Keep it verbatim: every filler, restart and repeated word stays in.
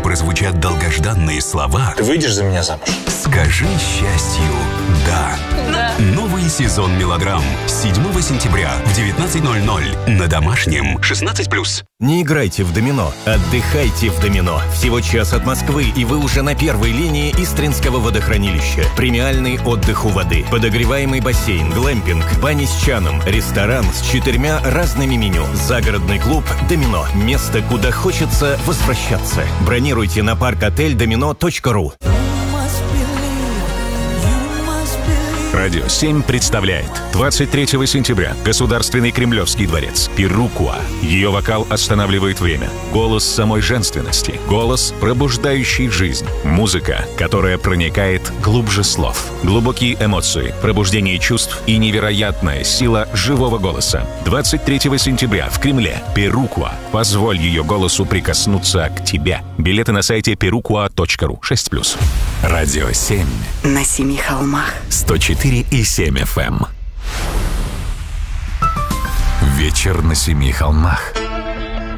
прозвучат долгожданные слова. Ты выйдешь за меня замуж? Скажи счастью «да». Да. Новый сезон мелодрам с седьмого сентября в девятнадцать ноль ноль на Домашнем. шестнадцать плюс. Не играйте в домино, отдыхайте в домино. Всего час от Москвы, и вы уже на первой линии Истринского водохранилища. Премиальный отдых у воды, подогреваемый бассейн, глэмпинг, бани с чаном, ресторан с четырьмя разными меню, загородный клуб «Домино». Место, куда хочется возвращаться. Бронируйте на парк-отель домино точка ру. Радио семь представляет двадцать третьего сентября Государственный Кремлевский дворец «Перукуа». Ее вокал останавливает время. Голос самой женственности. Голос, пробуждающий жизнь. Музыка, которая проникает глубже слов. Глубокие эмоции, пробуждение чувств и невероятная сила живого голоса. двадцать третьего сентября в Кремле «Перукуа». Позволь ее голосу прикоснуться к тебе. Билеты на сайте перукуа точка ру. шесть плюс. Радио семь. На семи холмах. сто четыре и семь эф эм. Вечер на семи холмах.